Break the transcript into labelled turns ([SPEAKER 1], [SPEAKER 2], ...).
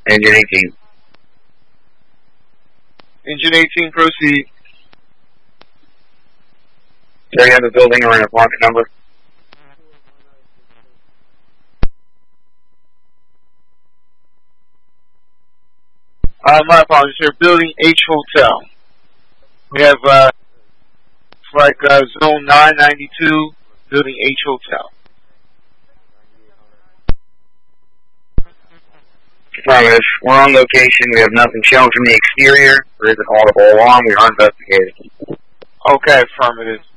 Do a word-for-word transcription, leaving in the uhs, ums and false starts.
[SPEAKER 1] Engine eighteen.
[SPEAKER 2] Engine eighteen, proceed.
[SPEAKER 1] Do you have a building or an apartment number?
[SPEAKER 2] Uh, my apologies, sir. Building H Hotel. We have, uh, it's like, uh, zone nine ninety-two, Building H Hotel.
[SPEAKER 1] Affirmative. We're on location. We have nothing shown from the exterior. There is an audible alarm. We are investigating.
[SPEAKER 2] Okay, affirmative.